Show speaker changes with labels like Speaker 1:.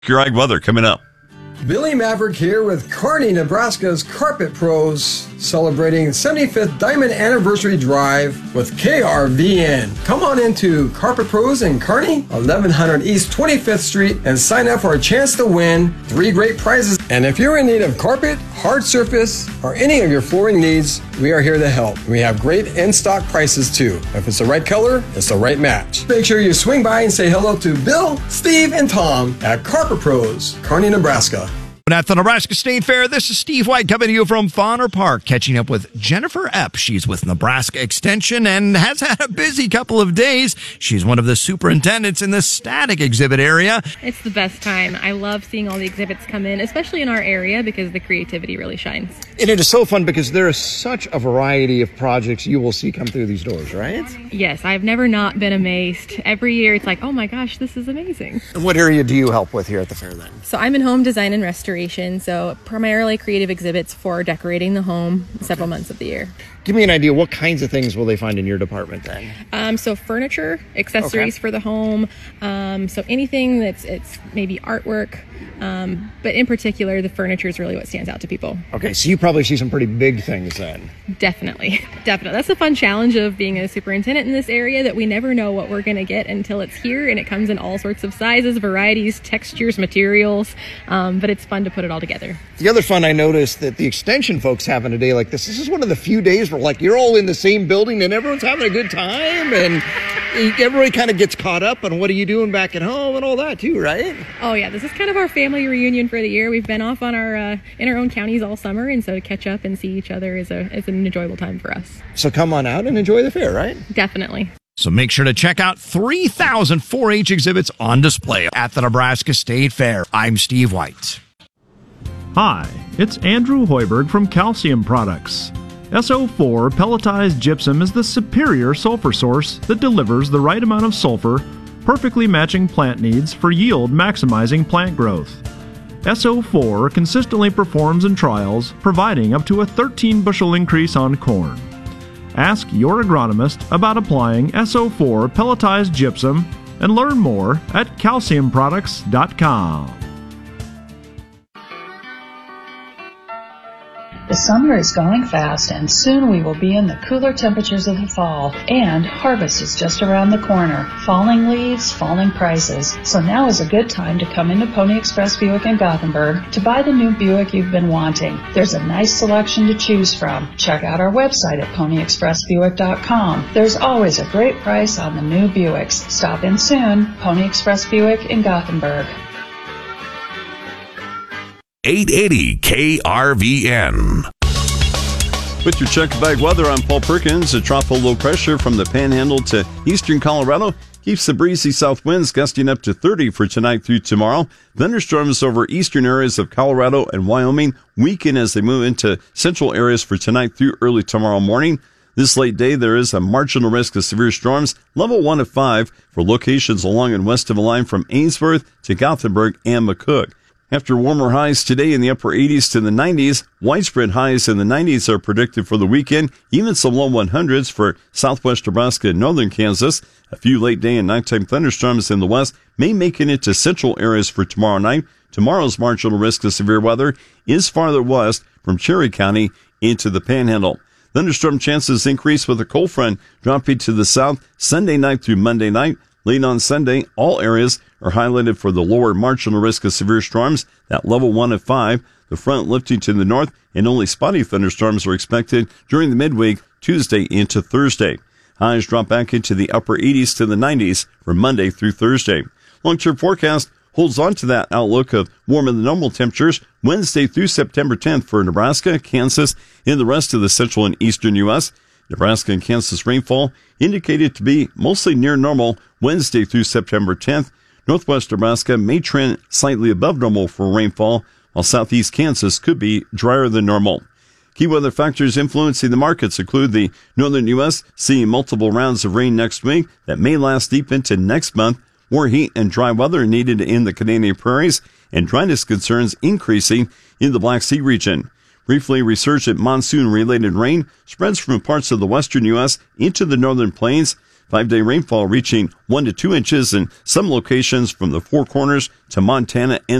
Speaker 1: Your ag weather coming up.
Speaker 2: Billy Maverick here with Kearney, Nebraska's Carpet Pros, celebrating 75th Diamond Anniversary Drive with KRVN. Come on into Carpet Pros in Kearney, 1100 East 25th Street, and sign up for a chance to win 3 great prizes. And if you're in need of carpet, hard surface, or any of your flooring needs, we are here to help. We have great in-stock prices too. If it's the right color, it's the right match. Make sure you swing by and say hello to Bill, Steve, and Tom at Carpet Pros, Kearney, Nebraska.
Speaker 3: At the Nebraska State Fair, this is Steve White coming to you from Fauner Park, catching up with Jennifer Epp. She's with Nebraska Extension and has had a busy couple of days. She's one of the superintendents in the static exhibit area.
Speaker 4: It's the best time. I love seeing all the exhibits come in, especially in our area, because the creativity really shines.
Speaker 5: And it is so fun because there is such a variety of projects you will see come through these doors, right?
Speaker 4: Yes, I've never not been amazed. Every year it's like, oh my gosh, this is amazing.
Speaker 5: And what area do you help with here at the fair then?
Speaker 4: So I'm in home design and restoration, so primarily creative exhibits for decorating the home several months of the year.
Speaker 5: Give me an idea, what kinds of things will they find in your department then?
Speaker 4: So furniture, accessories for the home, so anything it's maybe artwork, but in particular, the furniture is really what stands out to people.
Speaker 5: Okay, so you probably see some pretty big things then.
Speaker 4: Definitely. That's the fun challenge of being a superintendent in this area, that we never know what we're going to get until it's here, and it comes in all sorts of sizes, varieties, textures, materials, but it's fun to put it all together.
Speaker 5: The other fun I noticed that the extension folks have in a day like this is one of the few days where like you're all in the same building and everyone's having a good time and everybody kind of gets caught up on what are you doing back at home and all that too, right?
Speaker 4: Oh yeah, this is kind of our family reunion for the year. We've been off on our in our own counties all summer, and so to catch up and see each other is an enjoyable time for us.
Speaker 5: So come on out and enjoy the fair, right?
Speaker 4: Definitely.
Speaker 3: So make sure to check out 3,000 4-H exhibits on display at the Nebraska State Fair. I'm Steve White.
Speaker 6: Hi, it's Andrew Hoiberg from Calcium Products. SO4 pelletized gypsum is the superior sulfur source that delivers the right amount of sulfur, perfectly matching plant needs for yield maximizing plant growth. SO4 consistently performs in trials, providing up to a 13 bushel increase on corn. Ask your agronomist about applying SO4 pelletized gypsum and learn more at calciumproducts.com.
Speaker 7: The summer is going fast, and soon we will be in the cooler temperatures of the fall, and harvest is just around the corner. Falling leaves, falling prices. So now is a good time to come into Pony Express Buick in Gothenburg to buy the new Buick you've been wanting. There's a nice selection to choose from. Check out our website at ponyexpressbuick.com. There's always a great price on the new Buicks. Stop in soon. Pony Express Buick in Gothenburg.
Speaker 8: 880 KRVN.
Speaker 1: With your check of ag weather, I'm Paul Perkins. A tropical low pressure from the Panhandle to eastern Colorado keeps the breezy south winds gusting up to 30 for tonight through tomorrow. Thunderstorms over eastern areas of Colorado and Wyoming weaken as they move into central areas for tonight through early tomorrow morning. This late day, there is a marginal risk of severe storms, level 1 of 5, for locations along and west of the line from Ainsworth to Gothenburg and McCook. After warmer highs today in the upper 80s to the 90s, widespread highs in the 90s are predicted for the weekend, even some low 100s for southwest Nebraska and northern Kansas. A few late day and nighttime thunderstorms in the west may make it into central areas for tomorrow night. Tomorrow's marginal risk of severe weather is farther west from Cherry County into the Panhandle. Thunderstorm chances increase with a cold front dropping to the south Sunday night through Monday night. Late on Sunday, all areas are highlighted for the lower marginal risk of severe storms, that level 1 of 5. The front lifting to the north, and only spotty thunderstorms are expected during the midweek, Tuesday into Thursday. Highs drop back into the upper 80s to the 90s from Monday through Thursday. Long-term forecast holds on to that outlook of warmer than normal temperatures Wednesday through September 10th for Nebraska, Kansas, and the rest of the central and eastern U.S. Nebraska and Kansas rainfall indicated to be mostly near normal Wednesday through September 10th. Northwest Nebraska may trend slightly above normal for rainfall, while southeast Kansas could be drier than normal. Key weather factors influencing the markets include the northern U.S. seeing multiple rounds of rain next week that may last deep into next month. More heat and dry weather needed in the Canadian prairies, and dryness concerns increasing in the Black Sea region. Briefly, resurgent monsoon-related rain spreads from parts of the western U.S. into the northern plains. 5-day rainfall reaching 1 to 2 inches in some locations from the Four Corners to Montana and